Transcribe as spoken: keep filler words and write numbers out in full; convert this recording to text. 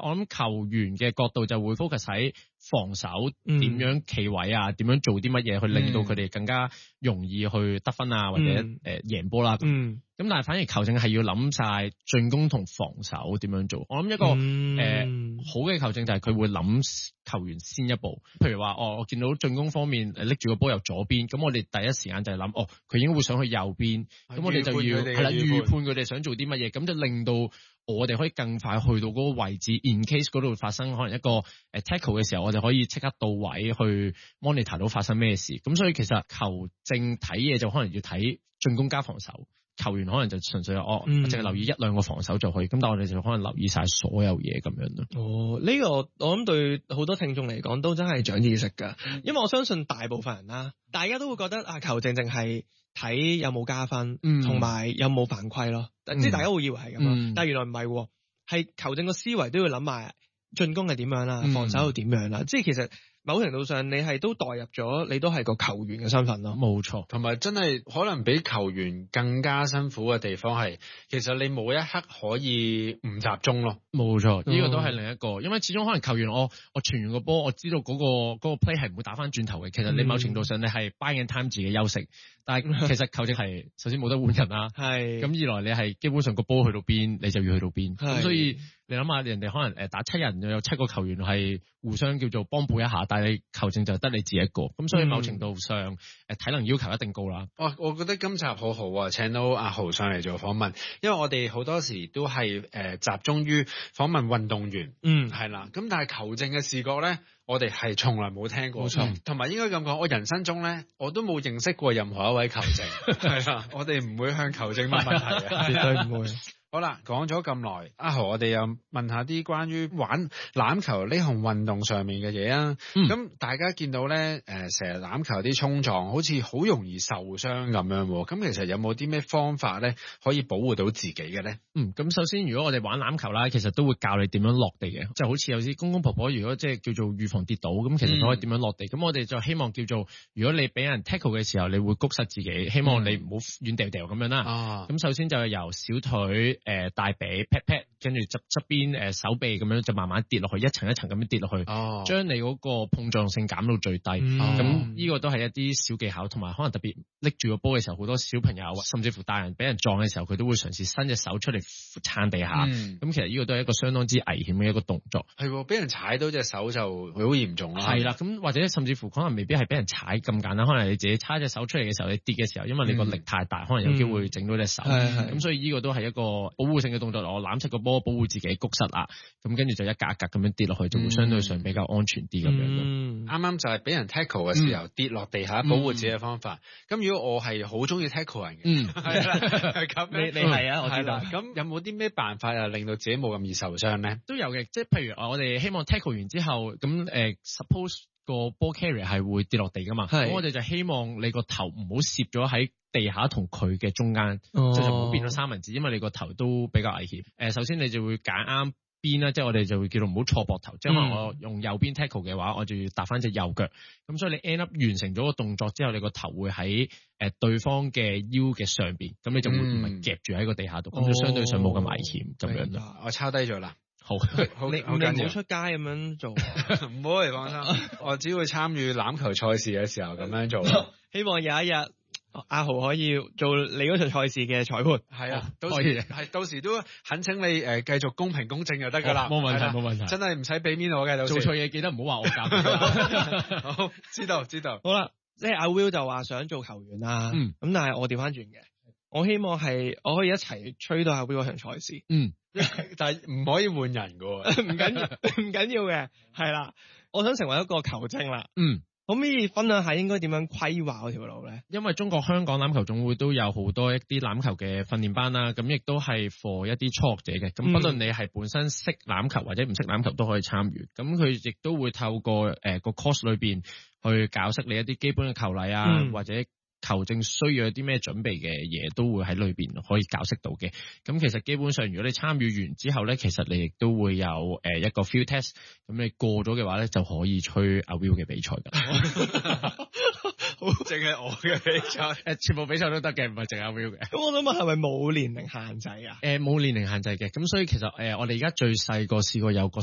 我諗球員嘅角度就會 focus 喺防守點樣企位啊，點、嗯、樣做啲乜嘢去令到佢哋更加容易去得分啊，或者誒贏波啦。嗯。咁、呃、但係反而球證係要諗晒進攻同防守點樣做。我諗一個誒、嗯呃、好嘅球證就係佢會諗球員先一步。譬如話哦，我見到進攻方面誒拎住個波由左邊，咁我哋第一時間就係諗哦，佢應該會想去右邊，咁我哋就要係啦預判佢哋想做啲乜嘢，咁就令到我哋可以更快去到嗰個位置。In case 嗰度發生可能一個誒 tackle 嘅時候，我哋可以即刻到位去 monitor 到發生咩事。咁所以其實球證睇嘢就可能要睇進攻加防守。球員可能就純粹哦，淨係留意一兩個防守就可以，咁但係我哋就可能留意晒所有嘢咁樣咯。 哦，呢、這個我諗對好多聽眾嚟講都真係長知識㗎，因為我相信大部分人啦，大家都會覺得啊，球證淨係睇有冇加分，同埋、嗯、有冇犯規咯，嗯、即係大家會以為係咁咯，嗯、但係原來唔係，係球證個思維都要諗埋進攻係點樣啦，防守又點樣啦，嗯、即係其實。某程度上，你係都代入咗，你都係個球員嘅身份咯。 冇錯， 同埋真係可能比球員更加辛苦嘅地方係，其實你冇一刻可以唔集中咯。 冇錯，呢、嗯、個都係另一個，因為始終可能球員我我傳完個波，我知道嗰、嗰個嗰、嗰個 play 係唔會打翻轉頭嘅。其實你某程度上你係 buy in time 自己休息，嗯、但係其實球證係首先冇得換人啦。係咁二來你係基本上個波去到邊，你就要去到邊。咁所以你諗下，人哋可能誒打七人，有七個球員係互相叫做幫補一下，但係你球證就得你自己一個，咁所以某程度上誒、嗯、體能要求一定高啦。 哦，我覺得今集好好啊，請到阿豪上嚟做訪問，因為我哋好多時都係誒、呃、集中於訪問運動員，嗯係啦，咁但係球證嘅視角咧，我哋係從來冇聽過，冇錯，同埋應該咁講，我人生中咧我都冇認識過任何一位球證，係啦，我哋唔會向球證問問題嘅， 絕對唔會。 好啦，講咗咁耐，阿豪，我哋又問下啲關於玩欖球呢項運動上面嘅嘢啊。咁、嗯、大家見到咧，誒、呃，成日欖球啲衝撞，好似好容易受傷咁樣。咁其實有冇啲咩方法咧，可以保護到自己嘅咧？ 嗯，咁首先，如果我哋玩欖球啦，其實都會教你點樣落地嘅，就好似有啲公公婆婆，如果即係叫做預防跌倒，咁其實都可以點樣落地。咁、嗯、我哋就希望叫做，如果你俾人 tackle 嘅時候，你會谷實自己，希望你唔好軟掉掉咁樣啦。咁、啊、首先就係由小腿。誒、呃，大髀 pat pat，跟住側側邊誒手臂咁樣就慢慢跌落去，一層一層咁樣跌落去，哦，將你嗰個碰撞性減到最低。咁呢、嗯、個都係一啲小技巧，同埋可能特別拎住個波嘅時候，好多小朋友甚至乎大人俾人撞嘅時候，佢都會嘗試伸隻手出嚟撐地下。咁、嗯、其實呢個都係一個相當之危險嘅一個動作。 係，俾人踩到隻手就會好嚴重啦。係啦， 咁或者甚至乎可能未必係俾人踩咁簡單，可能你自己叉隻手出嚟嘅時候，你跌嘅時候，因為你個力太大，嗯、可能有機會整到隻手。咁、嗯、所以呢個都係一個保護性嘅動作。我攬出個波保護自己谷實啦，咁跟住就一格一格咁樣跌落去，就會相對上比較安全啲咁樣咯。啱啱、 嗯、就係俾人 tackle 嘅時候、嗯、跌落地下保護自己嘅方法。咁、嗯、如果我係好中意 tackle 人嘅，嗯，係啦，係咁，你你係啊，我知道。咁有冇啲咩辦法啊，令到自己冇咁易受傷咧？ 都有嘅，即係譬如我哋希望 tackle 完之後，咁誒、呃、suppose 個 ball carrier 係會跌落地噶嘛，咁我哋就希望你個頭唔好攝咗喺地下同佢嘅中間，即係就唔好變咗三文治，因為你個頭都比較危險。誒、呃，首先你就會揀啱邊啦，即係我哋就會叫做唔好錯膊頭。即係可能我用右邊 tackle 嘅話，我就要搭翻隻右腳。咁所以你 end up 完成咗個動作之後，你個頭會喺誒對方嘅腰嘅上邊，咁你就會唔係夾住喺個地下度，咁、嗯、就相對上冇咁危險咁、哦、樣咯。 我抄低咗啦。好，好， 你唔好出街咁樣做， 唔好嚟放心。我只會參與欖球賽事嘅時候咁樣做。 希望有一日阿豪可以做你嗰場賽事嘅裁判。 係啊，到時係到時都懇請你誒繼續公平公正就得噶啦。 冇問題，冇問題。 真係唔使俾面我嘅，到時做錯嘢記得唔好話我教。 好，知道知道。 好啦，即係阿 Will 就話想做球員啦。嗯。咁但係我調翻轉嘅，我希望係我可以一齊吹到阿 Will 嗰場賽事。嗯。 但係唔可以換人噶， 唔緊要，唔緊要嘅，係啦。我想成為一個球證啦。 嗯， 可唔可以分享下應該點樣規劃嗰條路咧？ 因為中國香港欖球總會都有好多一啲欖球嘅訓練班啦，咁亦都係 for 一啲初學者嘅。咁不論你係本身識欖球或者唔識欖球都可以參與。咁佢亦都會透過誒、呃、個 course 裏邊去教識你一啲基本嘅球例啊，嗯、或者。球證需要有啲咩準備嘅嘢，都會喺裏邊可以教識到嘅。咁其實基本上，如果你參與完之後咧，其實你亦都會有誒一個 field test。咁你過咗嘅話咧，就可以吹阿 Will 嘅比賽噶。 好，淨係我嘅比賽， 誒，全部比賽都得嘅，唔係淨係阿 Will 嘅。 咁我想問，係咪冇年齡限制啊？ 誒，冇年齡限制嘅。咁所以其實誒，我哋而家最細個試過有個